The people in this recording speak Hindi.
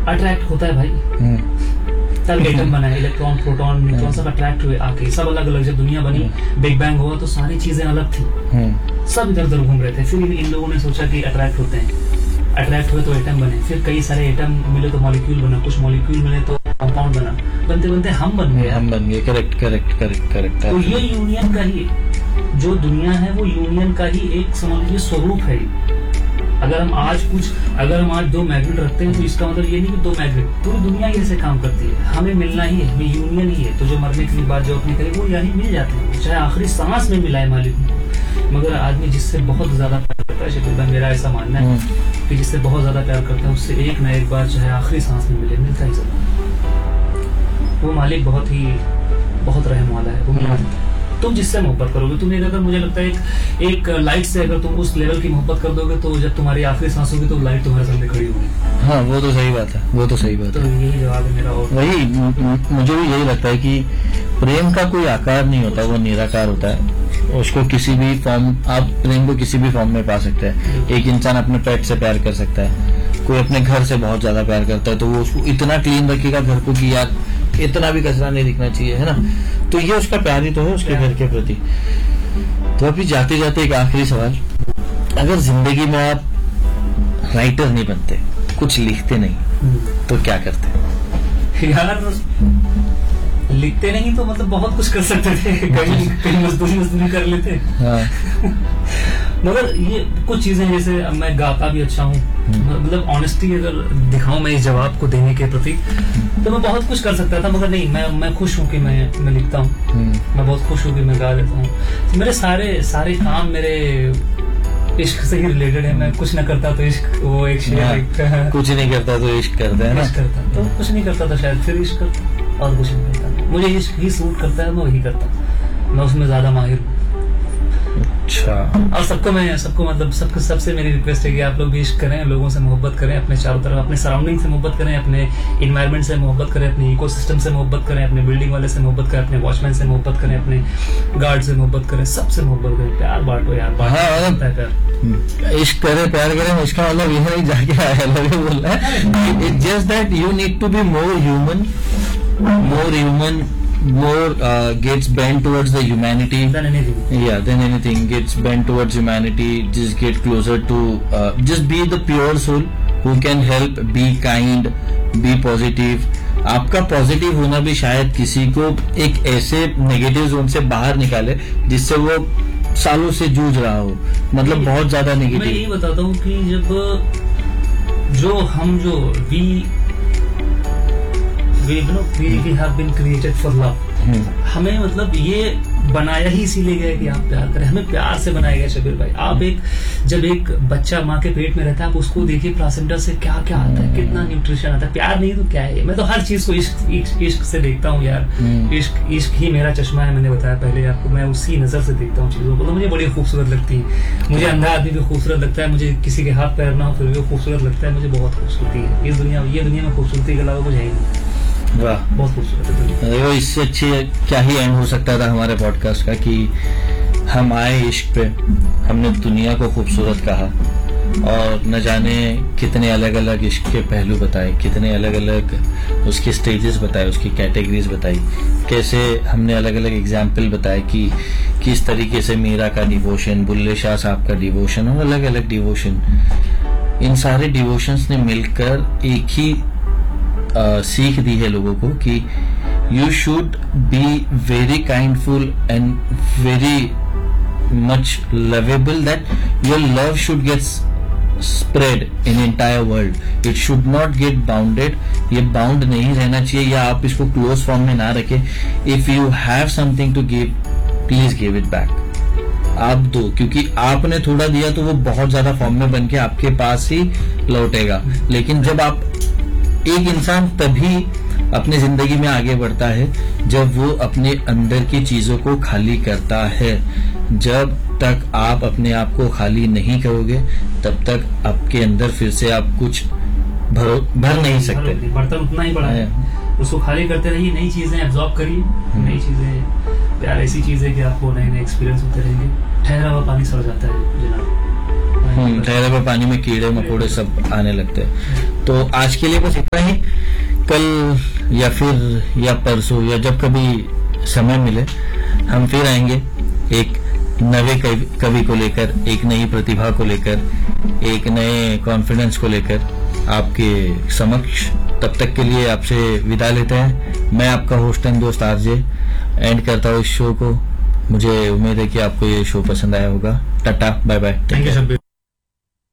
अट्रैक्ट होता है भाई। तब एटम बना, इलेक्ट्रॉन प्रोटॉन न्यूट्रॉन सब अट्रैक्ट हुए आके, सब अलग अलग। जब दुनिया बनी, बिग बैंग हुआ तो सारी चीजें अलग थी, सब इधर उधर घूम रहे थे। फिर इन लोगों ने सोचा कि अट्रैक्ट होते हैं, अट्रैक्ट हुए तो एटम बने, फिर कई सारे एटम मिले तो मॉलिक्यूल बना, कुछ मॉलिक्यूल मिले तो कंपाउंड बना, बनते बनते हम बन गए। करेक्ट। तो ये यूनियन का ही, जो दुनिया है वो यूनियन का ही एक समझ लीजिए स्वरूप है। अगर हम आज 2 मैग्नेट रखते हैं तो इसका मतलब ये नहीं कि 2 मैग्नेट, पूरी दुनिया ही ऐसे काम करती है। हमें मिलना ही है, हमें यूनियन ही है। तो जो मरने के बाद जो अपने करे वो यही मिल जाते हैं, चाहे आखिरी सांस में मिलाए मालिक को। मगर आदमी जिससे बहुत ज्यादा प्यार करता है, शकील भाई मेरा ऐसा मानना है कि जिससे बहुत ज्यादा प्यार करता है उससे एक ना एक बार चाहे आखिरी सांस में मिलता ही जरूर। वो मालिक बहुत रहम वाला है, वो मानता है। तुम जिससे मोहब्बत करोगे, तुम्हें अगर मुझे लगता है एक लाइट से अगर तुम उस लेवल की मोहब्बत कर दोगे तो जब तुम्हारी आखिरी सांस होगी तो लाइट तुम्हारे सामने खड़ी होगी। हाँ, वो तो सही बात है। तो यही जवाब है मेरा। और वही मुझे भी यही लगता है कि प्रेम का कोई आकार नहीं होता, वो निराकार होता है। उसको किसी भी फॉर्म, आप प्रेम को किसी भी फॉर्म में पा सकते हैं। एक इंसान अपने पेट से प्यार कर सकता है, कोई अपने घर से बहुत ज्यादा प्यार करता है तो वो उसको इतना क्लीन रखेगा घर को कि यार इतना भी कचरा नहीं दिखना चाहिए, है ना। तो ये उसका प्यार ही तो है उसके घर के प्रति। तो अभी जाते जाते एक आखिरी सवाल, अगर जिंदगी में आप राइटर नहीं बनते, कुछ लिखते नहीं, तो क्या करते? यार लिखते नहीं तो मतलब बहुत कुछ कर सकते थे, कहीं मजदूरी कर लेते। हाँ। मगर ये कुछ चीजें, जैसे मैं गाता भी अच्छा हूँ, मतलब ऑनेस्टी अगर दिखाऊं मैं इस जवाब को देने के प्रति, तो मैं बहुत कुछ कर सकता था। मगर नहीं, मैं खुश हूँ कि मैं लिखता हूँ। मैं बहुत खुश हूँ कि मैं गा देता हूँ। मेरे सारे काम मेरे इश्क से ही रिलेटेड है। मैं कुछ न करता तो इश्क, वो एक शेर, कुछ नहीं करता तो इश्क करता है ना। तो कुछ नहीं करता तो शायद फिर इश्क करता, और कुछ नहीं करता। मुझे इश्क ही सूट करता है, मैं वही करता, मैं उसमें ज्यादा माहिर हूँ। अच्छा। और सबको मतलब सबसे मेरी रिक्वेस्ट है कि आप लोग भी इश्क करें, लोगों से मोहब्बत करें, अपने चारों तरफ अपने सराउंडिंग से मोहब्बत करें, अपने इन्वायरमेंट से मोहब्बत करें, अपने इकोसिस्टम से मोहब्बत करें, अपने बिल्डिंग वाले से मोहब्बत करें, अपने वॉचमैन से मोहब्बत करें, अपने गार्ड से मोहब्बत करें, सबसे मोहब्बत करें। प्यार बांटो यार, प्यार। इश्क करें, प्यार करें, इसका मतलब ये नहीं जाके आया बोल रहा है। It's just that you need to be more human, more gets bent towards the humanity than anything gets bent towards humanity. Just get closer to just be the pure soul who can help, be kind, be positive. आपका पॉजिटिव होना भी शायद किसी को एक ऐसे नेगेटिव जोन से बाहर निकाले जिससे वो सालों से जूझ रहा हो, मतलब बहुत ज्यादा नेगेटिव। मैं यही बताता हूँ कि we have been created for love. हमें मतलब ये बनाया ही इसीलिए गया कि आप प्यार करें, हमें प्यार से बनाया गया। शबीर भाई, आप जब एक बच्चा माँ के पेट में रहता है, आप उसको देखिए प्लासेंटा से क्या क्या आता है, कितना न्यूट्रिशन आता है। प्यार नहीं तो क्या है? मैं तो हर चीज को इश्क से देखता हूँ यार। इश्क ही मेरा चश्मा है, मैंने बताया पहले आपको। मैं उसी नजर से देखता हूँ चीजों को, तो मुझे बड़ी खूबसूरत लगती है। मुझे अंधा आदमी भी खूबसूरत लगता है, मुझे किसी के हाथ पैर ना हो फिर भी खूबसूरत लगता है। मुझे बहुत खूबसूरती है ये दुनिया में खूबसूरती के अलावा कुछ है ही नहीं। वाह, बहुत खूबसूरत है। वो इससे अच्छी क्या ही एंड हो सकता था हमारे पॉडकास्ट का कि हम आए इश्क पे, हमने दुनिया को खूबसूरत कहा और न जाने कितने अलग अलग इश्क के पहलू बताए, कितने अलग अलग उसके स्टेजेस बताए, उसकी कैटेगरीज बताई, कैसे हमने अलग अलग एग्जाम्पल बताए कि किस तरीके से मीरा का डिवोशन, बुल्ले शाह साहब का डिवोशन और अलग अलग डिवोशन, इन सारे डिवोशंस ने मिलकर एक ही सीख दी है लोगों को कि you should be very काइंडफुल and very much lovable, that your love should get spread in entire world. It should not gate bounded. ये बाउंड नहीं रहना चाहिए, या आप इसको क्लोज फॉर्म में ना रखें। If you have something to give, please give it back. आप दो, क्योंकि आपने थोड़ा दिया तो वो बहुत ज्यादा फॉर्म में बन के आपके पास ही लौटेगा। लेकिन जब आप, एक इंसान तभी अपनी जिंदगी में आगे बढ़ता है जब वो अपने अंदर की चीजों को खाली करता है। जब तक आप अपने आप को खाली नहीं करोगे तब तक आपके अंदर फिर से आप कुछ भर नहीं सकते। बर्तन उतना ही बड़ा है, उसको खाली करते रहिए, नई चीजें एब्जॉर्ब करिए, नई चीजें। प्यार ऐसी चीज है कि आपको नए नए एक्सपीरियंस होते रहेंगे। ठहरा हुआ पानी सड़ जाता है जनाब। चेहरे पे पानी में कीड़े मकोड़े सब आने लगते हैं। तो आज के लिए बस इतना ही। कल या परसों या जब कभी समय मिले हम फिर आएंगे एक नए कवि को लेकर, एक नई प्रतिभा को लेकर, एक नए कॉन्फिडेंस को लेकर आपके समक्ष। तब तक के लिए आपसे विदा लेते हैं। मैं आपका होस्ट एंड दोस्त आरजे एंड करता हूँ इस शो को। मुझे उम्मीद है कि आपको ये शो पसंद आया होगा। Tata, bye bye. Thank you Shabbir.